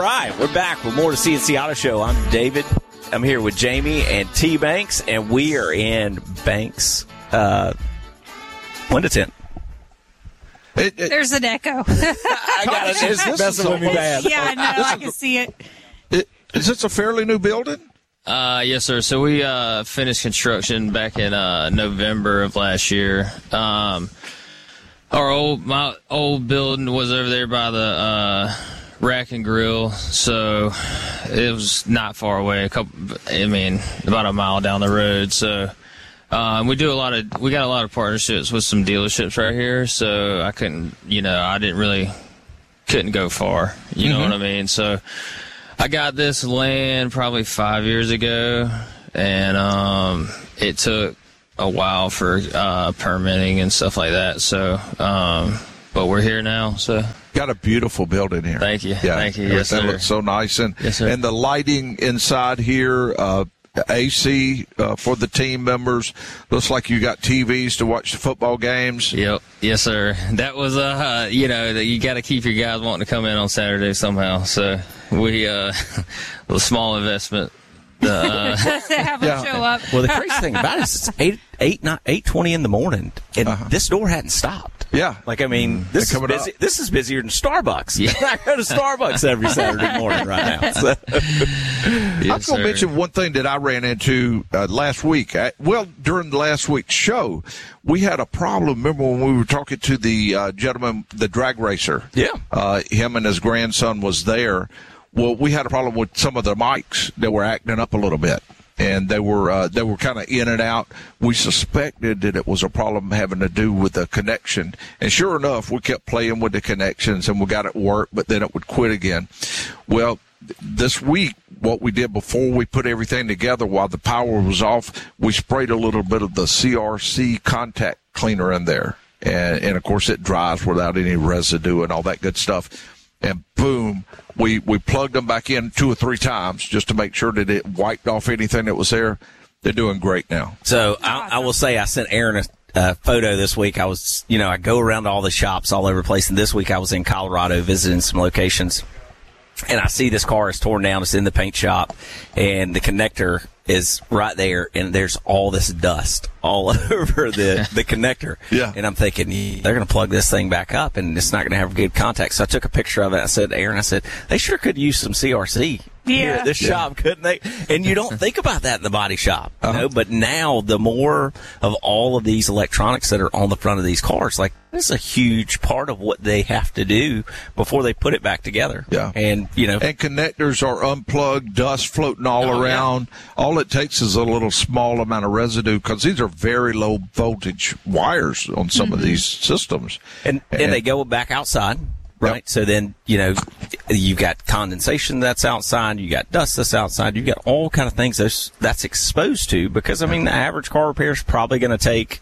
right, we're back with more to CNC Auto Show. I'm David. I'm here with Jamie and T Banks, and we are in Banks 1 to 10. There's an echo. I got it. It's messing with me bad. Yeah, I know. I can see it. Is this a fairly new building? Yes, sir. So we finished construction back in November of last year. My old building was over there by the Rack and Grill, so it was not far away. About a mile down the road. So we got a lot of partnerships with some dealerships right here. So I couldn't go far. You know what I mean? So I got this land probably 5 years ago, and it took a while for permitting and stuff like that. So, but we're here now. So got a beautiful building here. Thank you. Yeah, Thank you. Yes, that sir. looks so nice, and yes, sir. And the lighting inside here. AC for the team members. Looks like you got TVs to watch the football games. Yep. Yes, sir. That was you got to keep your guys wanting to come in on Saturday somehow. So we a small investment. Have them show up. Well, the crazy thing about it is it's 8:20 in the morning, and this door hadn't stopped. Yeah. This is busy. This is busier than Starbucks. Yeah. I go to Starbucks every Saturday morning right now. So. I was going to mention one thing that I ran into last week. During last week's show, we had a problem. Remember when we were talking to the gentleman, the drag racer? Yeah. Him and his grandson was there. Well, we had a problem with some of the mics that were acting up a little bit, and they were kind of in and out. We suspected that it was a problem having to do with the connection, and sure enough, we kept playing with the connections, and we got it work, but then it would quit again. Well, this week, what we did before we put everything together while the power was off, we sprayed a little bit of the CRC contact cleaner in there, and of course it dries without any residue and all that good stuff. And boom, we plugged them back in 2 or 3 times just to make sure that it wiped off anything that was there. They're doing great now. So I will say I sent Aaron a photo this week. I was, I go around to all the shops all over the place. And this week I was in Colorado visiting some locations. And I see this car is torn down. It's in the paint shop. And the connector is right there. And there's all this dust all over the connector. Yeah. And I'm thinking, they're going to plug this thing back up and it's not going to have good contact. So I took a picture of it. I said, Aaron, they sure could use some CRC. Yeah. Here at this shop, couldn't they? And you don't think about that in the body shop. But now the more of all of these electronics that are on the front of these cars, this is a huge part of what they have to do before they put it back together. Yeah. And, And connectors are unplugged, dust floating all around. Yeah. All it takes is a little small amount of residue because these are very low voltage wires on some of these systems. And they go back outside. Right. Yep. So then, you've got condensation that's outside. You got dust that's outside. You got all kind of things that's exposed to because, the average car repair is probably going to take,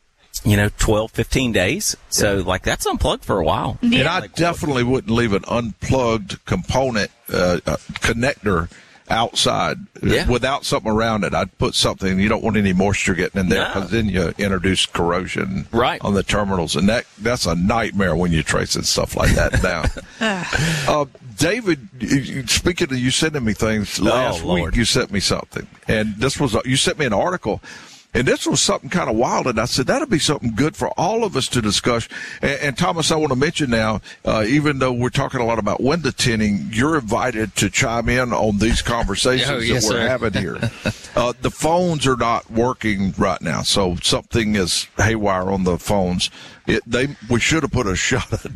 12, 15 days. So, that's unplugged for a while. Yeah. And I definitely wouldn't leave an unplugged component, connector outside without something around it. I'd put something. You don't want any moisture getting in there because then you introduce corrosion on the terminals, and that's a nightmare when you're tracing stuff like that down. David, speaking of you sending me things last week, you sent me something, and you sent me an article. And this was something kind of wild, and I said that'll be something good for all of us to discuss. And Thomas, I want to mention now, even though we're talking a lot about window tinting, you're invited to chime in on these conversations that we're having here. The phones are not working right now, so something is haywire on the phones. We should have put a shot of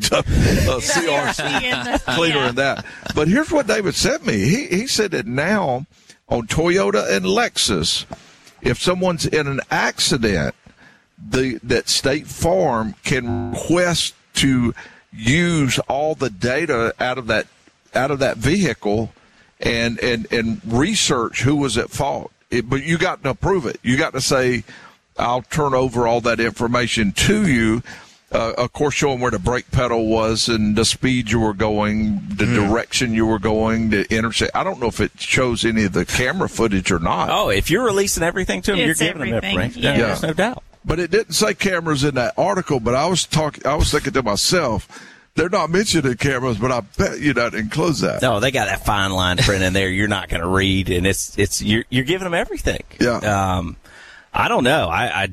CRC cleaner in that. But here's what David sent me. He said that now on Toyota and Lexus, if someone's in an accident, that State Farm can request to use all the data out of that vehicle and research who was at fault. But you got to approve it. You got to say, I'll turn over all that information to you. Of course, showing where the brake pedal was and the speed you were going, the direction you were going, the intersect. I don't know if it shows any of the camera footage or not. Oh, if you're releasing everything to them, you're giving them everything. Yeah. There's no doubt. But it didn't say cameras in that article. But I was thinking to myself, They're not mentioning cameras, but I bet you don't include that. No, they got that fine line print in there you're not going to read, and you're giving them everything. Yeah. I don't know.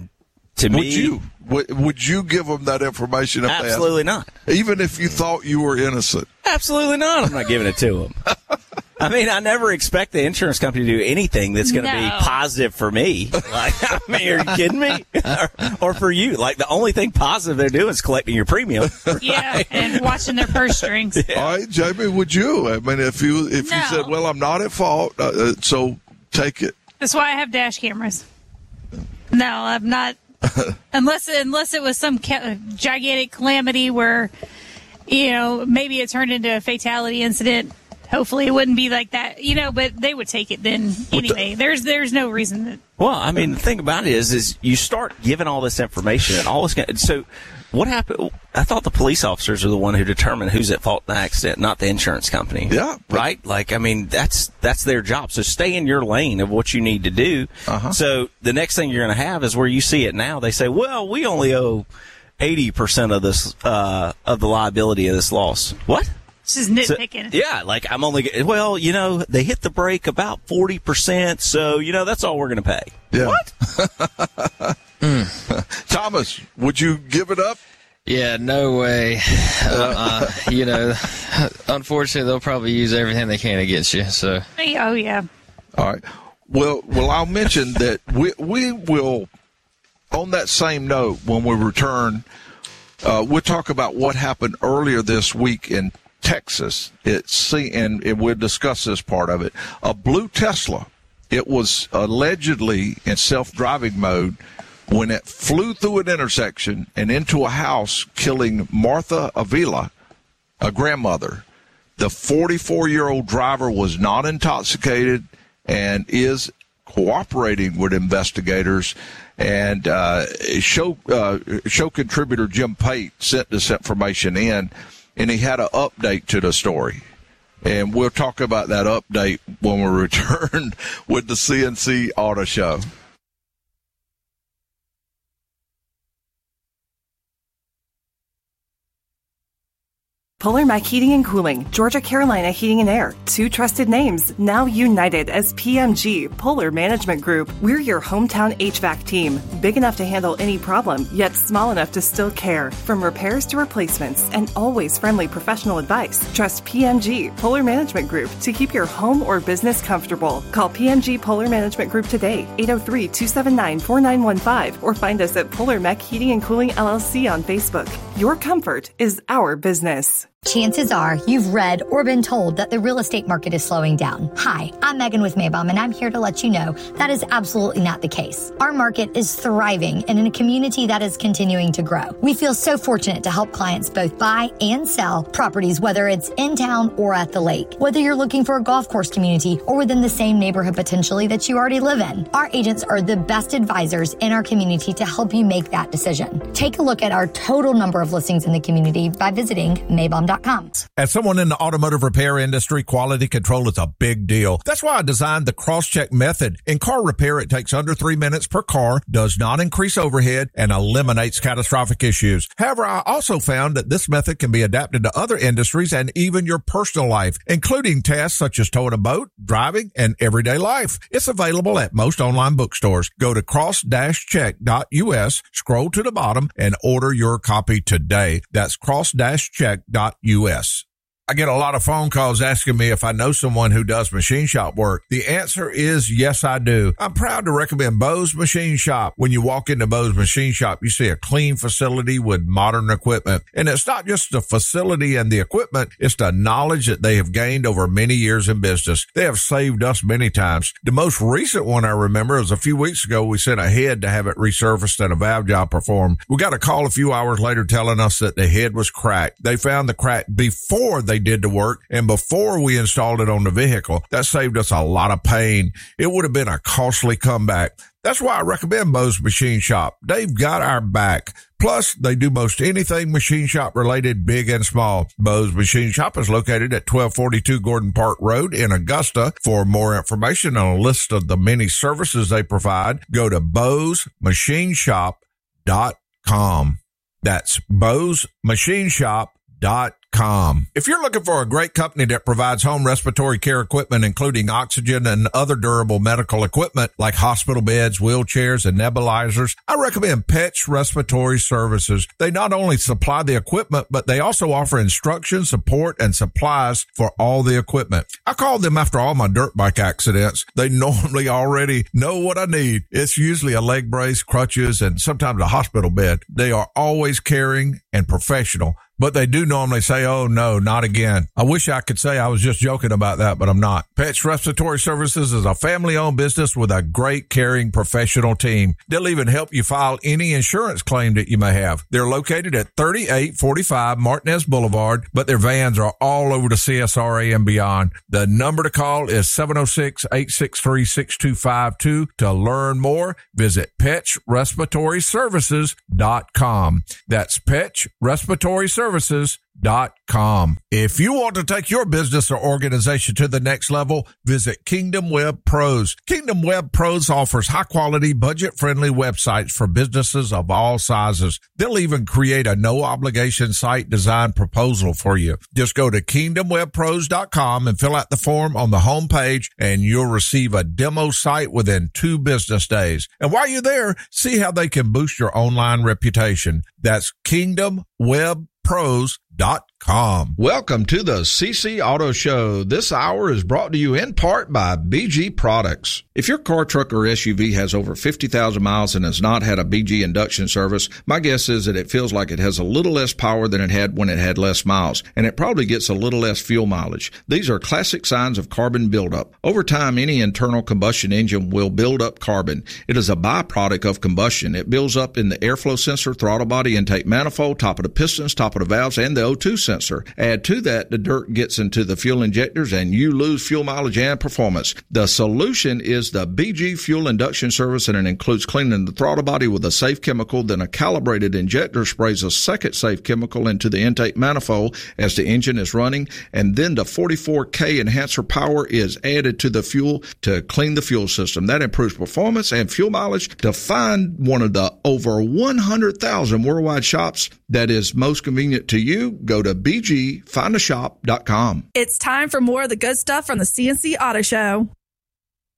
Would you give them that information? If absolutely not. Even if you thought you were innocent? Absolutely not. I'm not giving it to them. I mean, I never expect the insurance company to do anything that's going to be positive for me. Like, I mean, are you kidding me? Or for you? Like, the only thing positive they're doing is collecting your premium. Yeah, and watching their purse strings. Yeah. All right, Jamie, would you? I mean, if you said, well, I'm not at fault, so take it. That's why I have dash cameras. No, I'm not. unless it was some gigantic calamity where, maybe it turned into a fatality incident. Hopefully it wouldn't be like that, but they would take it then anyway. There's no reason that. Well, I mean, the thing about it is you start giving all this information and all this. So what happened? I thought the police officers are the one who determine who's at fault in the accident, not the insurance company. Yeah. Right? Like, I mean, that's their job. So stay in your lane of what you need to do. Uh-huh. So the next thing you're going to have is where you see it now. They say, well, we only owe 80% of this, of the liability of this loss. What? Just nitpicking. So, yeah, like I'm only, they hit the brake about 40%, so, that's all we're going to pay. Yeah. What? Thomas, would you give it up? Yeah, no way. Unfortunately, they'll probably use everything they can against you. So. Oh, yeah. All right. Well, I'll mention that we will, on that same note, when we return, we'll talk about what happened earlier this week in Texas. And we'll discuss this part of it. A blue Tesla. It was allegedly in self-driving mode when it flew through an intersection and into a house, killing Martha Avila, a grandmother. The 44-year-old driver was not intoxicated and is cooperating with investigators. And show contributor Jim Pate sent this information in, and he had an update to the story. And we'll talk about that update when we return with the CNC Auto Show. Polar Mac Heating and Cooling, Georgia Carolina Heating and Air. Two trusted names, now united as PMG, Polar Management Group. We're your hometown HVAC team. Big enough to handle any problem, yet small enough to still care. From repairs to replacements, and always friendly professional advice. Trust PMG, Polar Management Group, to keep your home or business comfortable. Call PMG Polar Management Group today, 803-279-4915, or find us at Polar Mac Heating and Cooling LLC on Facebook. Your comfort is our business. Chances are you've read or been told that the real estate market is slowing down. Hi, I'm Megan with Maybaum, and I'm here to let you know that is absolutely not the case. Our market is thriving and in a community that is continuing to grow. We feel so fortunate to help clients both buy and sell properties, whether it's in town or at the lake. Whether you're looking for a golf course community or within the same neighborhood potentially that you already live in, our agents are the best advisors in our community to help you make that decision. Take a look at our total number of listings in the community by visiting Maybaum.com. As someone in the automotive repair industry, quality control is a big deal. That's why I designed the cross-check method. In car repair, it takes under 3 minutes per car, does not increase overhead, and eliminates catastrophic issues. However, I also found that this method can be adapted to other industries and even your personal life, including tasks such as towing a boat, driving, and everyday life. It's available at most online bookstores. Go to cross-check.us, scroll to the bottom, and order your copy today. That's cross-check.us. I get a lot of phone calls asking me if I know someone who does machine shop work. The answer is yes, I do. I'm proud to recommend Bo's Machine Shop. When you walk into Bo's Machine Shop, you see a clean facility with modern equipment. And it's not just the facility and the equipment, it's the knowledge that they have gained over many years in business. They have saved us many times. The most recent one I remember was a few weeks ago. We sent a head to have it resurfaced and a valve job performed. We got a call a few hours later telling us that the head was cracked. They found the crack before they did the work and before we installed it on the vehicle. That saved us a lot of pain. It would have been a costly comeback. That's why I recommend Bo's Machine Shop. They've got our back. Plus, they do most anything machine shop related, big and small. Bo's Machine Shop is located at 1242 Gordon Park Road in Augusta. For more information on a list of the many services they provide, go to bosmachineshop.com. That's bosmachineshop.com. If you're looking for a great company that provides home respiratory care equipment, including oxygen and other durable medical equipment like hospital beds, wheelchairs, and nebulizers, I recommend Petch Respiratory Services. They not only supply the equipment, but they also offer instruction, support, and supplies for all the equipment. I called them after all my dirt bike accidents. They normally already know what I need. It's usually a leg brace, crutches, and sometimes a hospital bed. They are always caring and professional, but they do normally say, oh, no, not again. I wish I could say I was just joking about that, but I'm not. Petch Respiratory Services is a family-owned business with a great, caring, professional team. They'll even help you file any insurance claim that you may have. They're located at 3845 Martinez Boulevard, but their vans are all over the CSRA and beyond. The number to call is 706-863-6252. To learn more, visit PetchRespiratoryServices.com. That's PetchRespiratoryServices.com. If you want to take your business or organization to the next level, visit Kingdom Web Pros. Kingdom Web Pros offers high-quality, budget-friendly websites for businesses of all sizes. They'll even create a no-obligation site design proposal for you. Just go to KingdomWebPros.com and fill out the form on the home page, and you'll receive a demo site within 2 business days. And while you're there, see how they can boost your online reputation. That's KingdomWebPros.com. Welcome to the CC Auto Show. This hour is brought to you in part by BG Products. If your car, truck, or SUV has over 50,000 miles and has not had a BG induction service, my guess is that it feels like it has a little less power than it had when it had less miles, and it probably gets a little less fuel mileage. These are classic signs of carbon buildup. Over time, any internal combustion engine will build up carbon. It is a byproduct of combustion. It builds up in the airflow sensor, throttle body intake manifold, top of the pistons, top of the valves, and the O2 sensor. Add to that, the dirt gets into the fuel injectors and you lose fuel mileage and performance. The solution is the BG Fuel Induction Service, and it includes cleaning the throttle body with a safe chemical. Then a calibrated injector sprays a second safe chemical into the intake manifold as the engine is running, and then the 44K enhancer power is added to the fuel to clean the fuel system. That improves performance and fuel mileage. To find one of the over 100,000 worldwide shops that is most convenient to you, go to BGFindAShop.com. It's time for more of the good stuff from the CNC Auto Show.